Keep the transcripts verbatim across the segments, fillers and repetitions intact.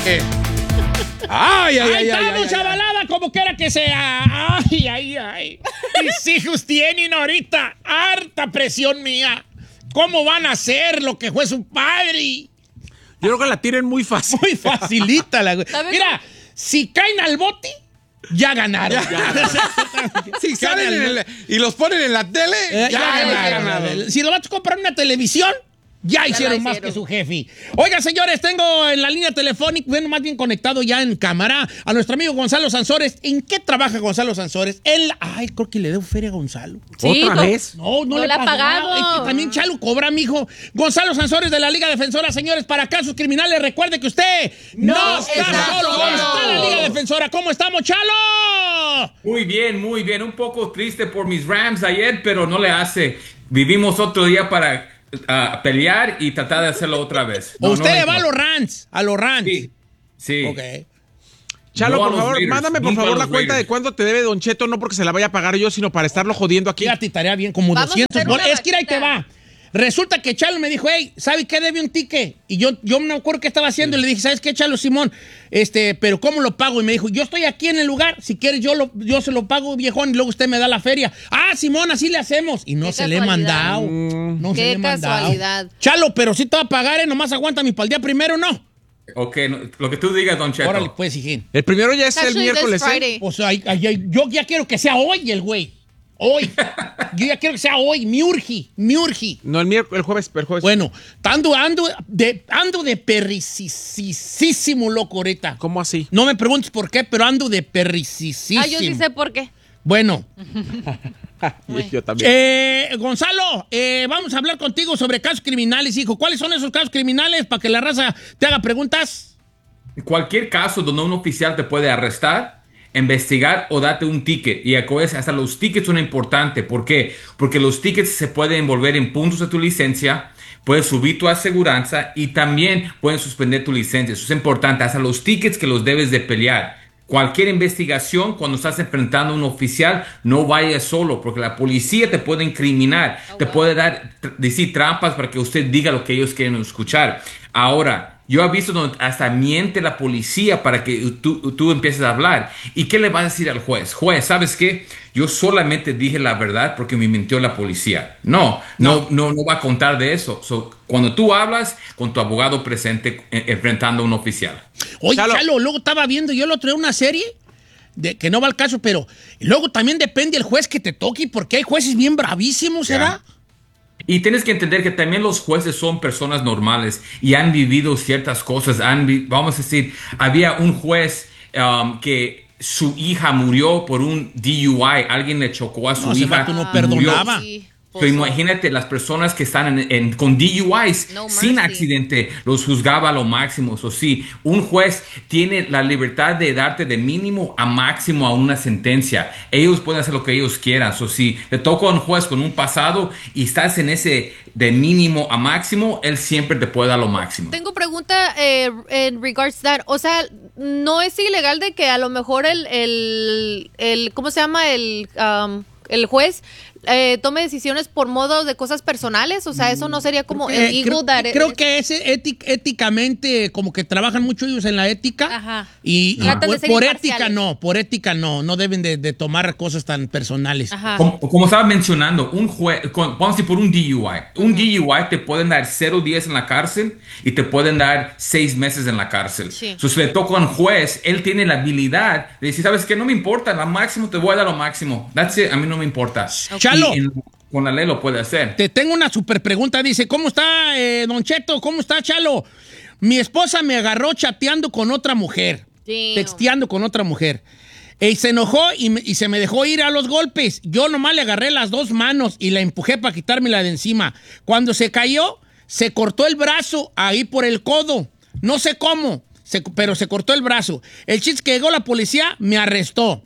Ay, ay, ay, Ahí ay, estamos, ay, chavalada, ay. Como quiera que sea. Ay, ay, ay. Mis hijos tienen ahorita harta presión mía. ¿Cómo van a hacer lo que fue su padre? Yo creo que la tienen muy fácil. Muy facilita la. Mira, si caen al bote, ya ganaron. Ya. Si salen en el, y los ponen en la tele, Eh, ya, ya ganaron. ganaron. Si lo vas a comprar una televisión, ya hicieron más que su jefe. Oigan, señores, tengo en la línea telefónica, bueno, más bien conectado ya en cámara, a nuestro amigo Gonzalo Sansores. ¿En qué trabaja Gonzalo Sansores? Él, ay, creo que le debo feria a Gonzalo. Sí, ¿Otra no, vez? No, no, No le le ha ha pagado. pagado. Es que también Chalo cobra, mijo. Gonzalo Sansores de la Liga Defensora, señores, para casos criminales. Recuerde que usted no, No está, está solo. solo. Está en la Liga Defensora. ¿Cómo estamos, Chalo? Muy bien, muy bien. Un poco triste por mis Rams ayer, pero no le hace. Vivimos otro día para uh, pelear y tratar de hacerlo otra vez. No, usted no le le va a los importa. Rams, a los Rams. Sí, sí. Ok. Chalo, No a por los favor, Raiders, mándame por nunca a favor los la cuenta Raiders. de cuánto te debe Don Cheto, no porque se la vaya a pagar yo, sino para estarlo jodiendo aquí. Fíjate, tarea bien, como Vamos a doscientos hacer una bolas. Es que mira, ahí te vaquita. va. Resulta que Chalo me dijo, hey, ¿sabe qué debe un ticket? Y yo, yo no me acuerdo qué estaba haciendo. Y le dije, ¿sabes qué, Chalo, Simón? Este, pero ¿cómo lo pago? Y me dijo, yo estoy aquí en el lugar. Si quieres, yo, lo, yo se lo pago, viejón, y luego usted me da la feria. Ah, Simón, así le hacemos. Y no Qué se le he casualidad. mandado. No se Qué le he mandado. casualidad. Chalo, pero sí te va a pagar, ¿eh? Nomás aguántame para el día primero, ¿no? Ok, no, lo que tú digas, Don Cheto. Órale, pues, hijín. El primero ya es el Actually, this miércoles, ¿eh? Friday. O sea, ay, ay, ay, yo ya quiero que sea hoy el güey. Hoy. Yo ya quiero que sea hoy. Mi urgi, mi urgi. No, el miércoles, el jueves, el jueves. Bueno, ando, ando de, ando de perricisísimo loco ahorita. ¿Cómo así? No me preguntes por qué, pero ando de perricisísimo. Ah, yo sí sé por qué. Bueno, Yo también. eh, Gonzalo, eh, vamos a hablar contigo sobre casos criminales, hijo. ¿Cuáles son esos casos criminales para que la raza te haga preguntas? Cualquier caso donde un oficial te puede arrestar, investigar o darte un ticket. Y acuérdense, hasta los tickets son importantes. ¿Por qué? Porque los tickets se pueden envolver en puntos de tu licencia, puedes subir tu aseguranza y también pueden suspender tu licencia. Eso es importante. Hasta los tickets que los debes de pelear. Cualquier investigación, cuando estás enfrentando a un oficial, no vayas solo, porque la policía te puede incriminar, Oh, te wow. puede dar, tr- decir trampas para que usted diga lo que ellos quieren escuchar. Ahora, yo he visto donde hasta miente la policía para que tú, tú empieces a hablar. ¿Y qué le vas a decir al juez? Juez, ¿sabes qué? Yo solamente dije la verdad porque me mintió la policía. No, no, no, no va a contar de eso. So, cuando tú hablas con tu abogado presente eh, enfrentando a un oficial. Oye, Chalo. Chalo, luego estaba viendo yo el otro día una serie de, que no va al caso, pero luego también depende el juez que te toque, porque hay jueces bien bravísimos, ¿será? Y tienes que entender que también los jueces son personas normales y han vivido ciertas cosas. Han vi- vamos a decir, había un juez um, que su hija murió por un D U I. Alguien le chocó a su No, ese hija. vato no murió. perdonaba. Sí, So, pues, imagínate las personas que están en, en- con D U Is No sin mercy. accidente, los juzgaba a lo máximo. O sí, un juez tiene la libertad de darte de mínimo a máximo a una sentencia. Ellos pueden hacer lo que ellos quieran. O si te toca un juez con un pasado y estás en ese de mínimo a máximo, él siempre te puede dar lo máximo. Tengo pregunta eh, en regards to that. O sea, no es ilegal de que a lo mejor el, el, el ¿cómo se llama? El, um, el juez eh, tome decisiones por modo de cosas personales. O sea, eso no sería como Eh, illegal. creo, that- creo que es étic- éticamente, como que trabajan mucho ellos en la ética. Ajá. Y, y Tratan de por, ser por imparciales. ética no, por ética no, no deben de, de tomar cosas tan personales. Ajá. Como, como estaba mencionando, un juez, con- vamos a decir por un D U I. Un D U I te pueden dar cero días en la cárcel y te pueden dar seis meses en la cárcel. Sí. So, si le toca a un juez, él tiene la habilidad de decir, ¿sabes qué? No me importa, lo máximo te voy a dar lo máximo. That's it, a mí no me importa. Chalo. Y en- con la ley lo puede hacer. Te tengo una super pregunta. Dice, ¿cómo está, eh, Don Cheto? ¿Cómo está, Chalo? Mi esposa me agarró chateando con otra mujer. Damn. Texteando con otra mujer. Y se enojó y, me- y se me dejó ir a los golpes. Yo nomás le agarré las dos manos y la empujé para quitármela de encima. Cuando se cayó, se cortó el brazo ahí por el codo. No sé cómo, se- pero se cortó el brazo. El chiste es que llegó la policía, me arrestó.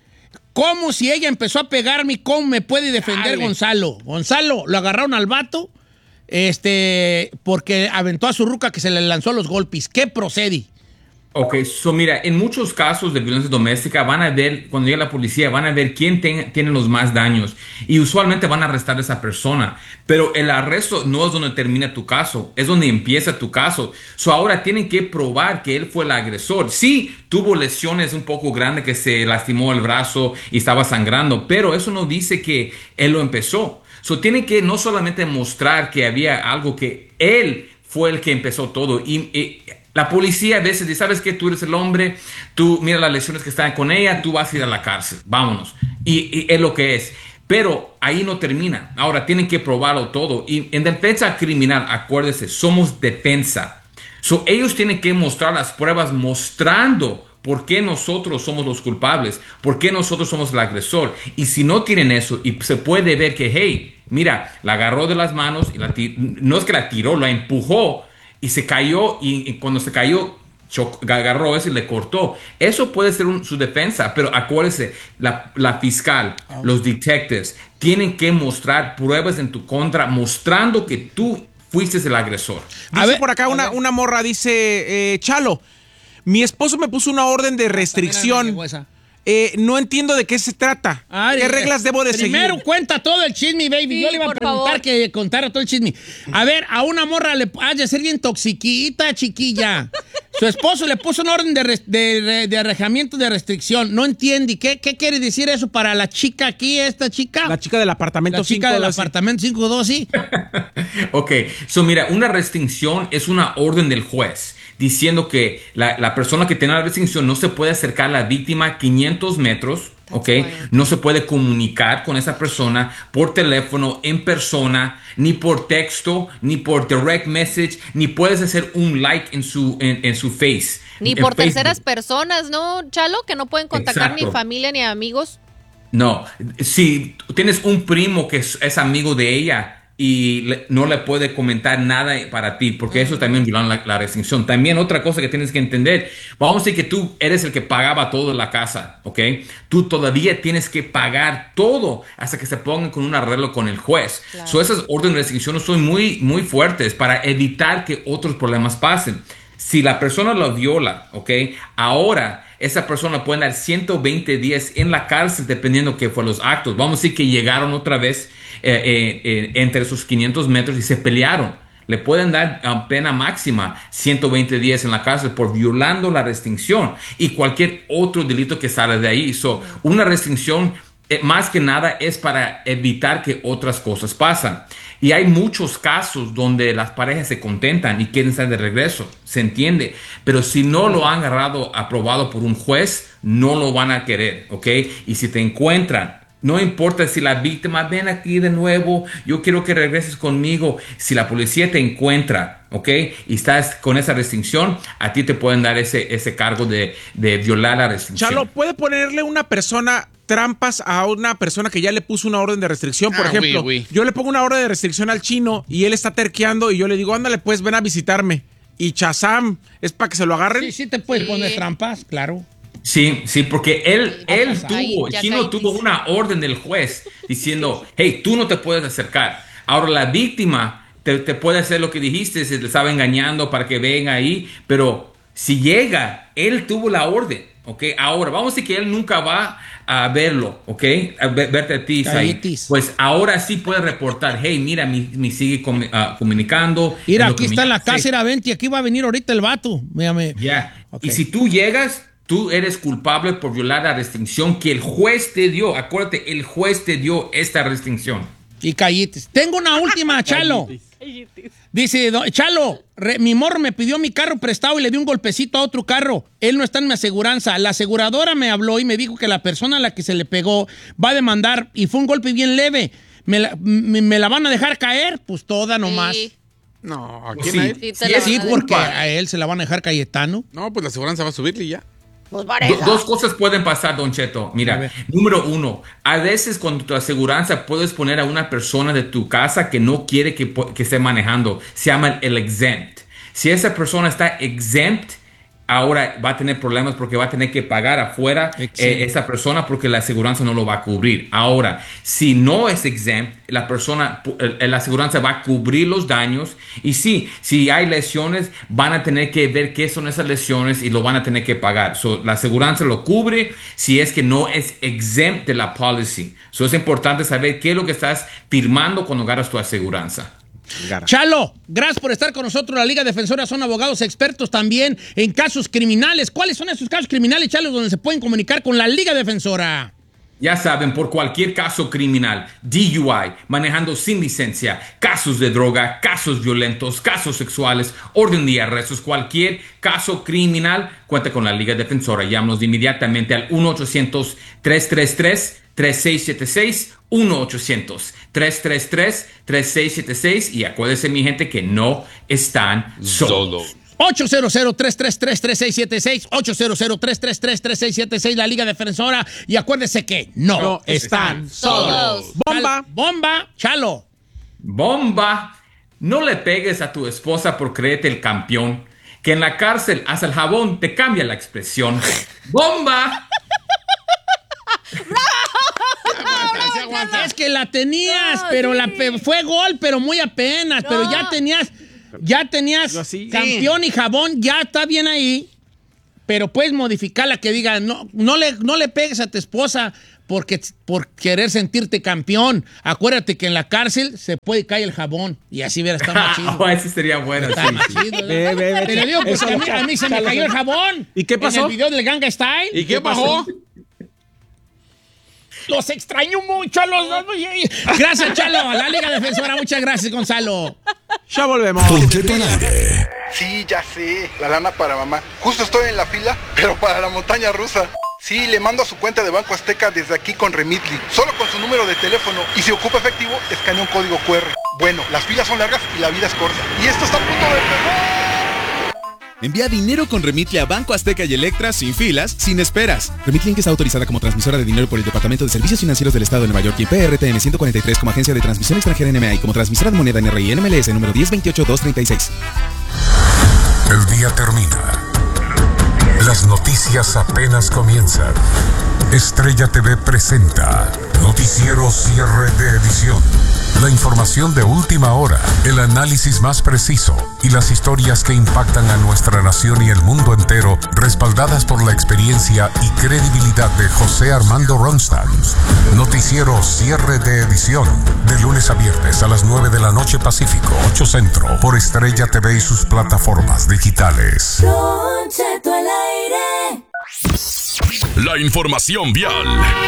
¿Cómo si ella empezó a pegarme y cómo me puede defender Dale. Gonzalo? Gonzalo, lo agarraron al vato este, porque aventó a su ruca que se le lanzó los golpes. ¿Qué procede? Ok, so mira, en muchos casos de violencia doméstica van a ver, cuando llega la policía, van a ver quién ten- tiene los más daños y usualmente van a arrestar a esa persona, pero el arresto no es donde termina tu caso, es donde empieza tu caso. So ahora tienen que probar que él fue el agresor. Sí, tuvo lesiones un poco grandes, que se lastimó el brazo y estaba sangrando, pero eso no dice que él lo empezó. So tienen que no solamente mostrar que había algo, que él fue el que empezó todo. Y, y la policía a veces dice, ¿sabes qué? Tú eres el hombre, tú mira las lesiones que están con ella, tú vas a ir a la cárcel, vámonos. Y, y es lo que es. Pero ahí no termina. Ahora tienen que probarlo todo. Y en defensa criminal, acuérdese, somos defensa. So, ellos tienen que mostrar las pruebas mostrando por qué nosotros somos los culpables, por qué nosotros somos el agresor. Y si no tienen eso, y se puede ver que, hey, mira, la agarró de las manos, y la no es que la tiró, la empujó, y se cayó, y, y cuando se cayó, choc, agarró eso y le cortó. Eso puede ser un, su defensa, pero acuérdese, la, la fiscal, oh. los detectives, tienen que mostrar pruebas en tu contra, mostrando que tú fuiste el agresor. Dice a ver, por acá una, una morra, dice, eh, Chalo, mi esposo me puso una orden de restricción. Eh, no entiendo de qué se trata. Ay, ¿qué reglas debo de primero seguir? Primero cuenta todo el chisme, baby. Sí, Yo le iba a preguntar favor. que contara todo el chisme. A ver, a una morra le ha de ser bien toxiquita, chiquilla. Su esposo le puso una orden de, res, de, de, de arrejamiento de restricción. No entiende. ¿Qué, ¿Qué quiere decir eso para la chica aquí, esta chica? La chica del apartamento La chica del cinco doce. apartamento cinco doce, sí. Ok, so mira, una restricción es una orden del juez diciendo que la, la persona que tiene la restricción no se puede acercar a la víctima quinientos metros, ¿ok? No se puede comunicar con esa persona por teléfono, en persona, ni por texto, ni por direct message, ni puedes hacer un like en su, en, en su face. Ni por Facebook. Terceras personas, ¿no, Chalo? Que no pueden contactar Exacto. ni familia ni amigos. No, si tienes un primo que es, es amigo de ella y le, no le puede comentar nada para ti, porque eso también viola la, la restricción. También otra cosa que tienes que entender, vamos a decir que tú eres el que pagaba todo en la casa, ¿ok? Tú todavía tienes que pagar todo hasta que se pongan con un arreglo con el juez. Claro. So, esas órdenes de restricción son muy, muy fuertes para evitar que otros problemas pasen. Si la persona lo viola, ¿ok? Ahora esa persona puede dar ciento veinte días en la cárcel dependiendo qué fue los actos. Vamos a decir que llegaron otra vez eh, eh, eh, entre esos quinientos metros y se pelearon. Le pueden dar uh, pena máxima ciento veinte días en la cárcel por violando la restricción y cualquier otro delito que sale de ahí. So, una restricción eh, más que nada es para evitar que otras cosas pasen. Y hay muchos casos donde las parejas se contentan y quieren estar de regreso, se entiende. Pero si no lo han agarrado aprobado por un juez, no lo van a querer, ¿ok? Y si te encuentran, no importa si la víctima, ven aquí de nuevo, yo quiero que regreses conmigo. Si la policía te encuentra, ¿ok? Y estás con esa restricción, a ti te pueden dar ese, ese cargo de, de violar la restricción. Chalo, ¿puede ponerle una persona trampas a una persona que ya le puso una orden de restricción? Por ah, ejemplo, oui, oui. yo le pongo una orden de restricción al chino y él está terqueando y yo le digo, ándale, pues ven a visitarme. Y Chazam, ¿es para que se lo agarren? Sí, sí te puedes sí. poner trampas, claro. Sí, sí, porque él, él tuvo, el chino tuvo una orden del juez diciendo, hey, tú no te puedes acercar. Ahora la víctima te, te puede hacer lo que dijiste, se te estaba engañando para que venga ahí, pero si llega, él tuvo la orden, ¿ok? Ahora, vamos a decir que él nunca va a verlo, ¿ok? A ver, verte a ti, Said. Pues ahora sí puede reportar, hey, mira, me, me sigue com, uh, comunicando. Mira, aquí está en la casa, era vente, aquí va a venir ahorita el vato. Mírame. Ya, yeah. okay. Y si tú llegas, tú eres culpable por violar la restricción que el juez te dio. Acuérdate, el juez te dio esta restricción. Y callites. Tengo una última, Chalo. Dice, Chalo, re, mi morro me pidió mi carro prestado y le di un golpecito a otro carro. Él no está en mi aseguranza. La aseguradora me habló y me dijo que la persona a la que se le pegó va a demandar y fue un golpe bien leve. ¿Me la, me, me la van a dejar caer? Pues toda nomás. Sí. No, ¿a quién? Sí, a él? Sí, sí, sí porque a él se la van a dejar Cayetano. No, pues la aseguranza va a subirle y ya. Pues Do, dos cosas pueden pasar, Don Cheto. Mira, número uno, a veces con tu aseguranza puedes poner a una persona de tu casa que no quiere que, que esté manejando. Se llama el exempt. Si esa persona está exempt, ahora va a tener problemas porque va a tener que pagar afuera eh, esa persona porque la aseguranza no lo va a cubrir. Ahora, si no es exempt, la persona, la aseguranza va a cubrir los daños y sí, si hay lesiones, van a tener que ver qué son esas lesiones y lo van a tener que pagar. So, la aseguranza lo cubre si es que no es exempt de la policy. So, es importante saber qué es lo que estás firmando cuando agarras tu aseguranza. Chalo, gracias por estar con nosotros. La Liga Defensora son abogados expertos también en casos criminales. ¿Cuáles son esos casos criminales, Chalo, donde se pueden comunicar con la Liga Defensora? Ya saben, por cualquier caso criminal, D U I, manejando sin licencia, casos de droga, casos violentos, casos sexuales, orden de arrestos, cualquier caso criminal, cuenta con la Liga Defensora. Llámanos de inmediatamente al uno ochocientos, tres tres tres, tres seis siete seis, uno ochocientos, tres tres tres, tres seis siete seis y acuérdense, mi gente, que no están solos. ocho cero cero, tres tres tres, tres seis siete seis, ocho cero cero, tres tres tres, tres seis siete seis, la Liga Defensora. Y acuérdese que no, no están, están solos. solos. Bomba, bomba, Chalo. Bomba. No le pegues a tu esposa por creerte el campeón. Que en la cárcel hasta el jabón te cambia la expresión. ¡Bomba! Es que la tenías, no, pero sí. la pe- fue gol, pero muy apenas. No. Pero ya tenías, ya tenías sí. campeón y jabón, ya está bien ahí. Pero puedes modificarla que diga, no, no le, no le pegues a tu esposa porque, por querer sentirte campeón. Acuérdate que en la cárcel se puede caer el jabón y así verás, está más chido. Oh, ese sería bueno. Está sí, más sí. chido. Ve, ve, ve, Te lo digo porque a mí, a mí se me cayó el jabón. ¿Y qué pasó? En el video del Ganga Style. ¿Y qué pasó? Los extraño mucho a los dos. Gracias, Chalo. A la Liga Defensora. Muchas gracias, Gonzalo. Ya volvemos. Sí, ya sé. La lana para mamá. Justo estoy en la fila, pero para la montaña rusa. Sí, le mando a su cuenta de Banco Azteca desde aquí con Remitly. Solo con su número de teléfono. Y si ocupa efectivo, escanea un código cu erre. Bueno, las filas son largas y la vida es corta. Y esto está a punto de pegar. Envía dinero con Remitly a Banco Azteca y Electra sin filas, sin esperas. Remitly Inc está autorizada como transmisora de dinero por el Departamento de Servicios Financieros del Estado de Nueva York y P R T M ciento cuarenta y tres como agencia de transmisión extranjera N M A y como transmisora de moneda N R I N M L S número diez veintiocho dos treinta y seis. El día termina. Las noticias apenas comienzan. Estrella T V presenta Noticiero Cierre de Edición. La información de última hora, el análisis más preciso y las historias que impactan a nuestra nación y el mundo entero, respaldadas por la experiencia y credibilidad de José Armando Ronstadt. Noticiero Cierre de Edición, de lunes a viernes a las nueve de la noche Pacífico, ocho Centro, por Estrella T V y sus plataformas digitales. Don Cheto al aire. La información vial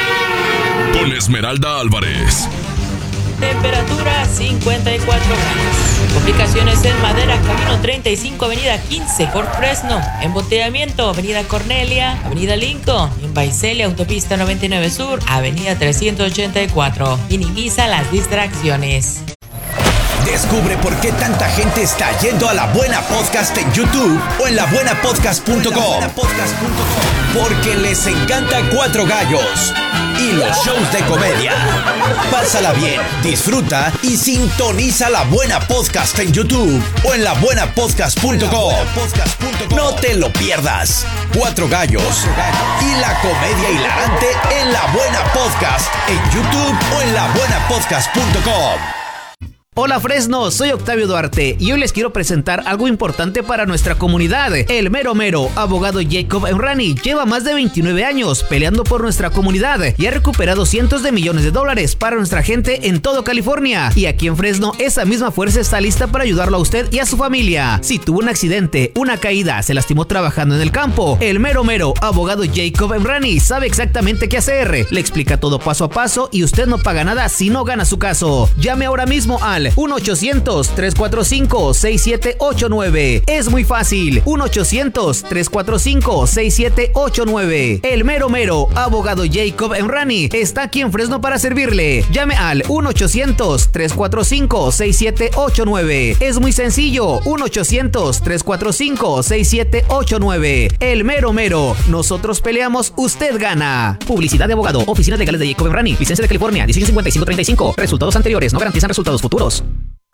con Esmeralda Álvarez. Temperatura cincuenta y cuatro grados. Complicaciones en Madera, camino treinta y cinco, avenida quince por Fresno. Embotellamiento, avenida Cornelia, avenida Lincoln. En Baicelia, autopista noventa y nueve Sur, avenida trescientos ochenta y cuatro. Minimiza las distracciones. Descubre por qué tanta gente está yendo a La Buena Podcast en YouTube o en la buena podcast punto com. Porque les encanta Cuatro Gallos y los shows de comedia. Pásala bien, disfruta y sintoniza La Buena Podcast en YouTube o en la buena podcast punto com. No te lo pierdas. Cuatro Gallos y la comedia hilarante en La Buena Podcast en YouTube o en la buena podcast punto com. Hola Fresno, soy Octavio Duarte y hoy les quiero presentar algo importante para nuestra comunidad. El mero mero, abogado Jacob Emrani, lleva más de veintinueve años peleando por nuestra comunidad y ha recuperado cientos de millones de dólares para nuestra gente en todo California. Y aquí en Fresno, esa misma fuerza está lista para ayudarlo a usted y a su familia. Si tuvo un accidente, una caída, se lastimó trabajando en el campo, el mero mero, abogado Jacob Emrani, sabe exactamente qué hacer. Le explica todo paso a paso y usted no paga nada si no gana su caso. Llame ahora mismo al uno ochocientos, tres cuatro cinco, seis siete ocho nueve. Es muy fácil. uno ochocientos, tres cuatro cinco, seis siete ocho nueve. El mero mero, abogado Jacob Emrani, está aquí en Fresno para servirle. Llame al uno ochocientos, tres cuatro cinco, seis siete ocho nueve. Es muy sencillo. uno ochocientos, tres cuatro cinco, seis siete ocho nueve. El mero mero. Nosotros peleamos, usted gana. Publicidad de abogado. Oficinas legales de Jacob Emrani. Licencia de California. dieciocho cincuenta y cinco treinta y cinco. Resultados anteriores no garantizan resultados futuros.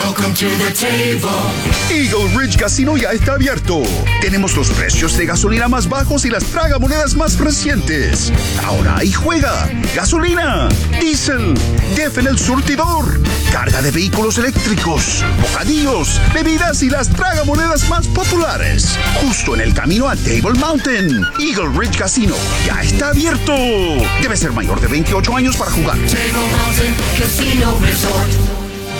Welcome to the table. Eagle Ridge Casino ya está abierto. Tenemos los precios de gasolina más bajos y las tragamonedas más recientes. Ahora ahí juega gasolina, diésel, D E F en el surtidor, carga de vehículos eléctricos, bocadillos, bebidas y las tragamonedas más populares. Justo en el camino a Table Mountain. Eagle Ridge Casino ya está abierto. Debe ser mayor de veintiocho años para jugar. Table Mountain Casino Resort.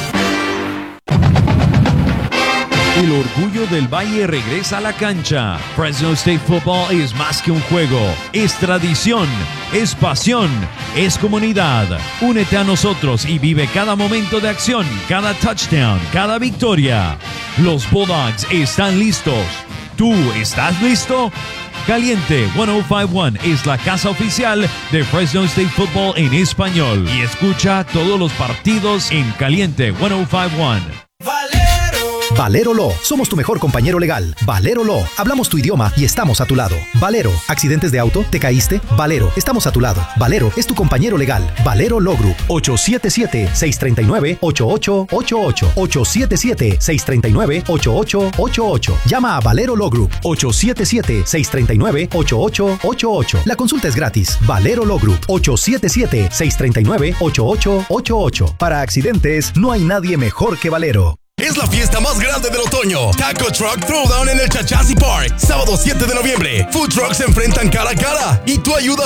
El orgullo del Valle regresa a la cancha. Fresno State Football es más que un juego. Es tradición, es pasión, es comunidad. Únete a nosotros y vive cada momento de acción, cada touchdown, cada victoria. Los Bulldogs están listos. ¿Tú estás listo? Caliente ciento cincuenta y uno es la casa oficial de Fresno State Football en español. Y escucha todos los partidos en Caliente ciento cincuenta y uno. Valero Law, somos tu mejor compañero legal. Valero Law, hablamos tu idioma y estamos a tu lado. Valero, accidentes de auto, ¿te caíste? Valero, estamos a tu lado. Valero es tu compañero legal. Valero Law Group, ocho siete siete, seis tres nueve, ocho ocho ocho ocho. ocho siete siete, seis tres nueve, ocho ocho ocho ocho. Llama a Valero Law Group, ocho siete siete, seis tres nueve, ocho ocho ocho ocho. La consulta es gratis. Valero Law Group, ocho siete siete, seis tres nueve, ocho ocho ocho ocho. Para accidentes, no hay nadie mejor que Valero. Es la fiesta más grande del otoño. Taco Truck Throwdown en el Chachasi Park. Sábado siete de noviembre. Food trucks se enfrentan cara a cara y tú ayudas